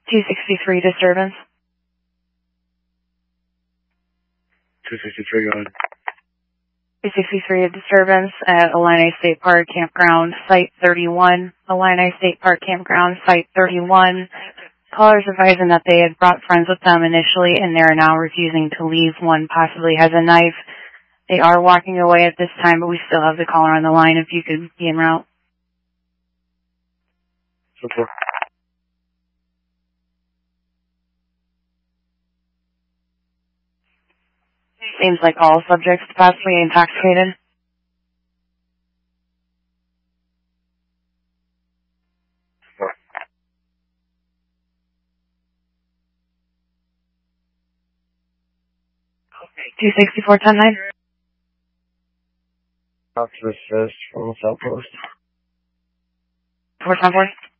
263 disturbance. 263, go ahead. 263 disturbance at Illini State Park Campground, Site 31. Illini State Park Campground, Site 31. Callers advising that they had brought friends with them initially and they're now refusing to leave. One possibly has a knife. They are walking away at this time, but we still have the caller on the line if you could be en route. Support. Seems like all subjects possibly intoxicated. Support. 264-10-9. Out to assist from the South Coast. 410-4.